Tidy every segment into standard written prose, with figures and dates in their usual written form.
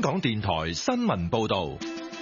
港電台新聞報道。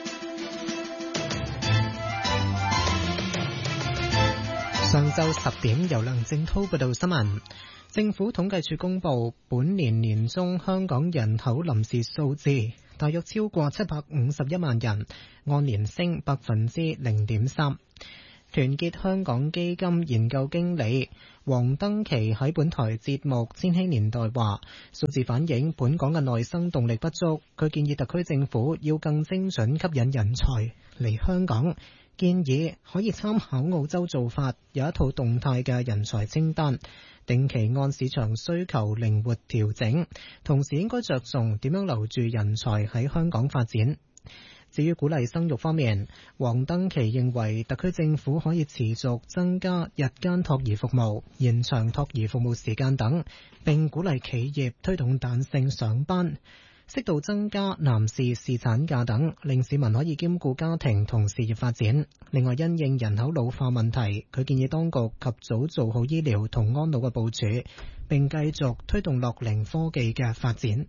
上晝10點，由梁正滔報道新聞。政府統計處公布本年年中香港人口臨時數字，大約超過751萬人，按年升0.3%。團結香港基金研究經理黃登琪喺本台節目《千禧年代》話，數字反映本港嘅內生動力不足。佢建議特區政府要更精準吸引人才嚟香港，建議可以參考澳洲做法，有一套動態嘅人才清單，定期按市場需求靈活調整，同時應該着重點樣留住人才喺香港發展。至於鼓勵生育方面，黃登琪認為特區政府可以持續增加日間托兒服務、延長托兒服務時間等，並鼓勵企業推動彈性上班，適度增加男士侍產假等，令市民可以兼顧家庭同事業發展。另外，因應人口老化問題，佢建議當局及早做好醫療同安老嘅部署，並繼續推動樂齡科技嘅發展。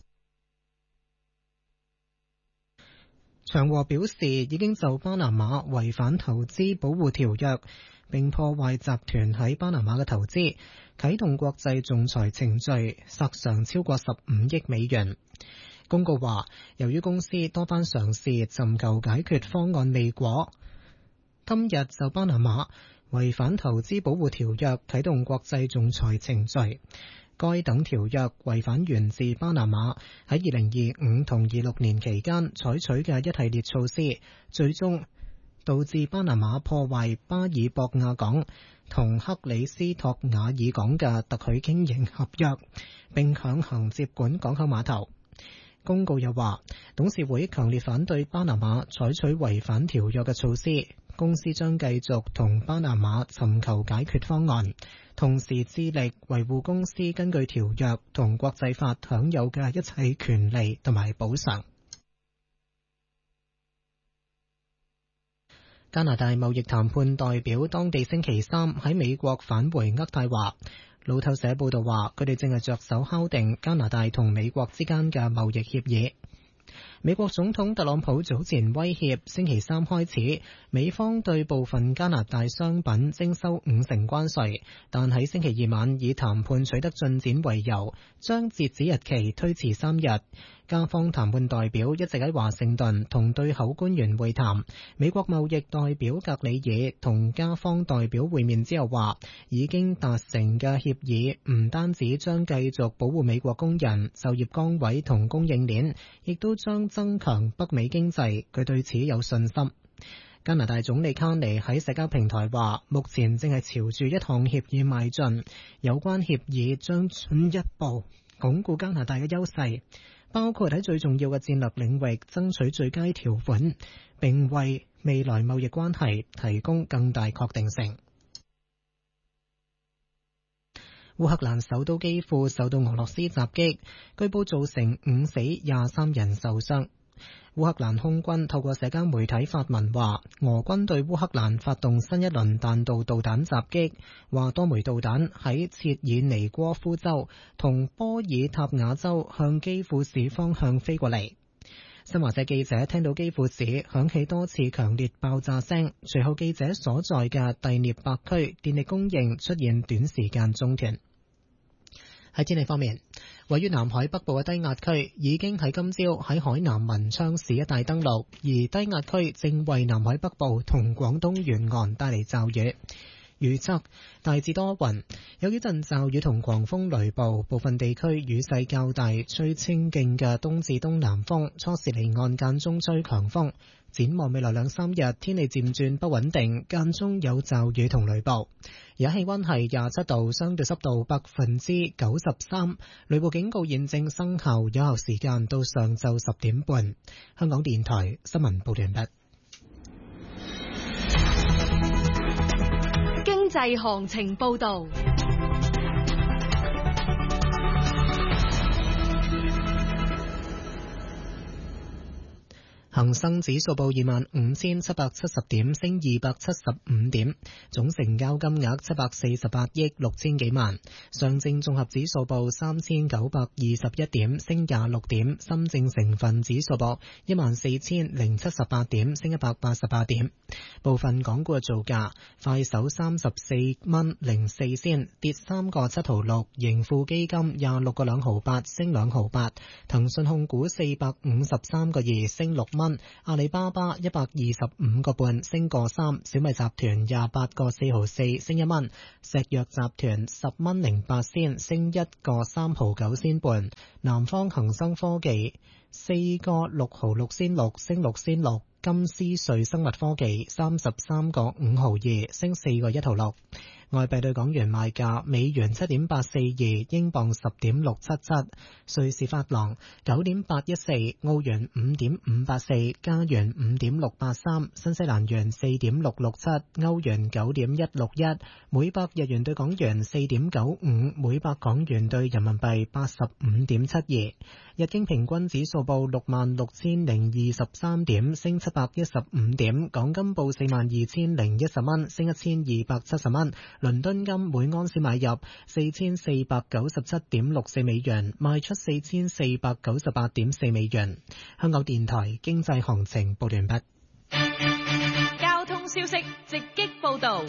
長和表示已經就巴拿馬違反投資保護條約並破壞集團喺巴拿馬嘅投資，啟動國際仲裁程序，索償超過15億美元。公告話，由於公司多番嘗試尋求解決方案未果，今日就巴拿馬違反投資保護條約啟動國際仲裁程序。該等條約違反源自巴拿馬喺2025同26年期間採取嘅一系列措施，最終導致巴拿馬破壞巴爾博亞港同克里斯托瓦爾港嘅特許經營合約，並強行接管港口碼頭。公告又話，董事會強烈反對巴拿馬採取違反條約嘅措施，公司將繼續同巴拿馬尋求解決方案，同時致力維護公司根據條約同國際法享有嘅一切權利同埋補償。加拿大貿易談判代表當地星期三喺美國返回渥太華。路透社報道話，佢哋正係着手敲定加拿大同美國之間嘅貿易協議。美國總統特朗普早前威脅星期三開始，美方對部分加拿大商品徵收50%關稅，但喺星期二晚以談判取得進展為由，將截止日期推遲3日。加方談判代表一直喺華盛頓同對口官員會談。美國貿易代表格里爾同加方代表會面之後話，已經達成嘅協議唔單止將繼續保護美國工人、就業崗位同供應鏈，亦都將增強北美經濟。佢對此有信心。加拿大總理卡尼喺社交平台話，目前正係朝住一項協議邁進，有關協議將進一步鞏固加拿大嘅優勢，包括喺最重要嘅戰略領域爭取最佳條款，並為未來貿易關係提供更大確定性。烏克蘭首都基輔受到俄羅斯襲擊，據報造成5死23人受傷。烏克蘭空軍透過社交媒體發文話，俄軍對烏克蘭發動新一輪彈道導彈襲擊，話多枚導彈喺切爾尼戈夫州同波爾塔瓦州向基輔市方向飛過嚟。新華社記者聽到基輔市響起多次強烈爆炸聲，隨後記者所在嘅第聶伯區電力供應出現短時間中斷。喺天氣方面，位於南海北部嘅低壓區已經喺今朝喺海南文昌市一帶登陸，而低壓區正為南海北部同廣東沿岸帶嚟驟雨。預測大致多雲，有幾陣驟雨同狂風雷暴，部分地區雨勢較大，吹清勁嘅東至東南風，初時離岸間中吹強風。展望未來2-3日，天氣漸轉不穩定，間中有驟雨同雷暴。而家氣溫係27度，相對濕度93%，雷暴警告現正生效，有效時間到上晝10點半。香港電台新聞報道完畢。 經濟行情報道。 恒生指數報25,770點，升275點，總成交金額748億6千幾萬。上證綜合指數報3,921點，升26點。深證成分指數報14,078點，升188點。部分港股嘅造價：快手34蚊04仙，跌3個7毫6；盈富基金26個2毫8，升2毫8；騰訊控股453個2，升6蚊；阿里巴巴125個半，升個3；小米集團28個4毫4，升1蚊；石藥集團10蚊08仙，升1個3毫9仙半；南方恒生科技4個6毫6仙6，升6仙6；金斯瑞生物科技33個5毫2，升4個1毫6。外幣對港元賣價：美元7.842，英鎊10.677，瑞士法郎9.814，澳元5.584，加元5.683，新西蘭元4.667，歐元9.161，每百日元對港元4.95，每百港元對人民幣85.72。日經平均指數報66,023點，升715點。港金報42,010蚊，升1270蚊。倫敦金每盎司買入4,497.64美元，賣出4,498.4美元。香港電台經濟行情報完畢。 交通消息直擊報道。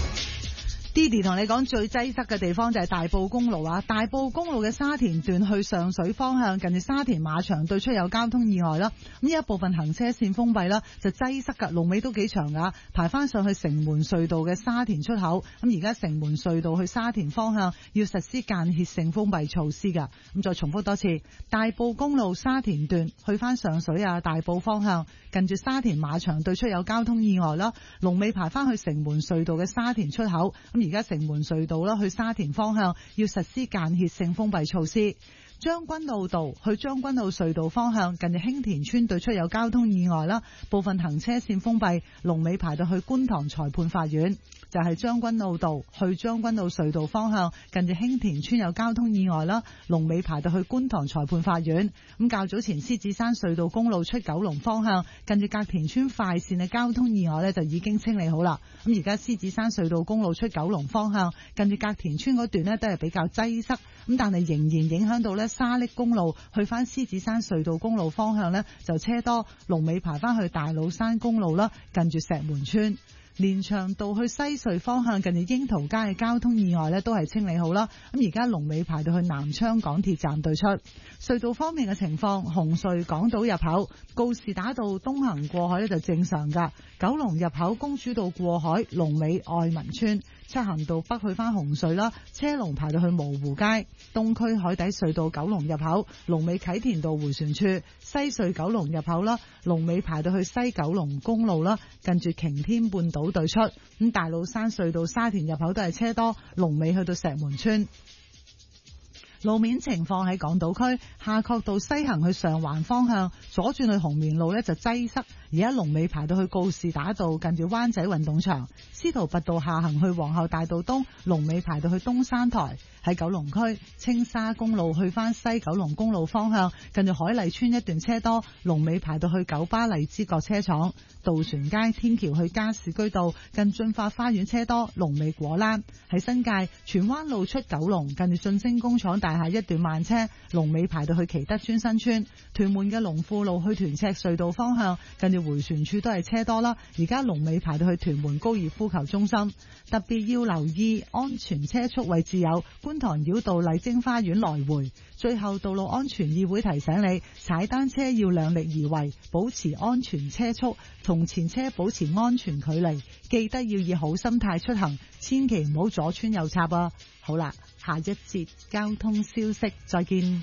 Didi 同你講最擠塞嘅地方就係大埔公路啊！大埔公路嘅沙田段去上水方向，近住沙田馬場對出有交通意外啦。咁呢一部分行車線封閉啦，就擠塞噶，龍尾都幾長噶，排翻上去城門隧道嘅沙田出口。咁而家城門隧道去沙田方向要實施間歇性封閉措施噶。咁再重複多次，大埔公路沙田段去翻上水啊，大埔方向近住沙田馬場對出有交通意外啦，龍尾排翻去城門隧道嘅沙田出口。咁而家城門隧道啦，去沙田方向要實施間歇性封閉措施。將軍澳道去將軍澳隧道方向，近住興田村對出有交通意外啦，部分行車線封閉，龍尾排到去觀塘裁判法院。就係將軍澳道去將軍澳隧道方向，近住興田村有交通意外啦，龍尾排到去觀塘裁判法院。咁較早前獅子山隧道公路出九龍方向，近住隔田村快線嘅交通意外呢，就已經清理好啦。咁而家獅子山隧道公路出九龍方向，近住隔田村嗰段呢，都係比較擠塞，咁但係仍然影響到呢沙瀝公路去翻獅子山隧道公路方向呢，就車多，龍尾排翻去大老山公路啦，近住石門村。連翔道去西隧方向，近住櫻桃街嘅交通意外呢，都係清理好啦。咁而家龍尾排到去南昌港鐵站對出。隧道方面嘅情況，紅隧港島入口告士打道東行過海呢就正常噶，九龍入口公主道過海龍尾愛民村。漆咸道北去翻紅隧啦，車龍排到去蕪湖街。東區海底隧道九龍入口龍尾啟田道迴旋處。西隧九龍入口啦，龍尾排到去西九龍公路啦，近住擎天半島對出。咁大老山隧道沙田入口都係車多，龍尾去到石門村。路面情況喺港島區夏慤道西行去上環方向，左轉去紅棉路呢就擠塞，而家龍尾排到去告士打道近住灣仔運動場。司徒拔道下行去皇后大道東，龍尾排到去東山台。喺九龍區青沙公路去翻西九龍公路方向，近住海麗村一段車多，龍尾排到去九巴荔枝角車廠。渡船街天橋去加士居道近駿發花園車多，龍尾果欄。喺新界荃灣路出九龍近住晉升工廠大廈一段慢車，龍尾排到去祈德邨新村。屯門嘅龍富路去屯赤隧道方向，近住迴旋處都係車多啦，而家龍尾排到去屯門高爾夫球中心。特別要留意安全車速位置有觀塘繞道麗晶花園來回。最後，道路安全議會提醒你，踩單車要量力而為，保持安全車速，同前車保持安全距離，記得要以好心態出行，千祈唔好左穿右插啊！好啦，下一節交通消息，再見。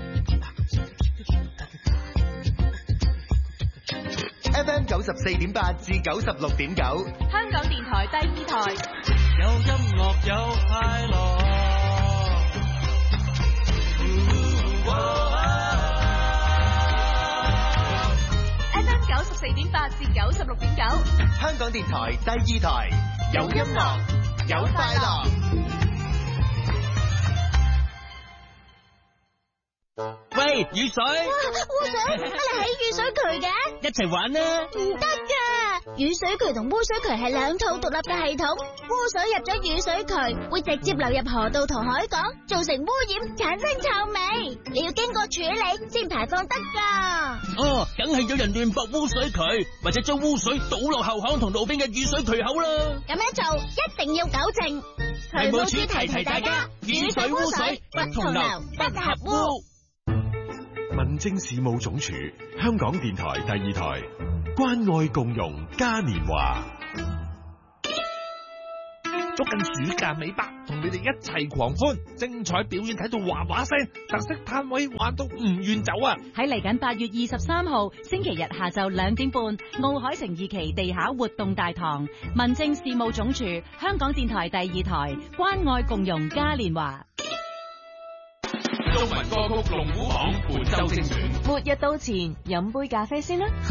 FM 94.8至96.9， 香港電台第二台， 有音樂有快樂。 FM 94.8至96.9， 香港電台第二台，有音樂有快樂。 喂， 雨水。 污水，乜你喺雨水渠嘅？ 一齊玩啦！ 唔得噶，雨水渠同污水渠係兩套獨立嘅系統。污水入咗雨水渠，會直接流入河道同海港，造成污染，產生臭味。你要經過處理先排放得噶。 哦，梗係有人亂駁污水渠，或者將污水倒落後巷同路邊嘅雨水渠口啦。 咁樣做一定要糾正。 渠務署提提大家，雨水污水不同流，不合污。 民政事務總署，香港電台第二台，關愛共融嘉年華。 捉緊暑假尾巴，同你哋一齊狂歡，精彩表演睇到嘩嘩聲，特色攤位玩到唔願走啊！ 喺嚟緊8月23號星期日下晝2點半，奧海城2期地下活動大堂，民政事務總署、香港電台第二台關愛共融嘉年華。 中文歌曲龍虎榜本周精選， 末日到前，飲杯咖啡先啦。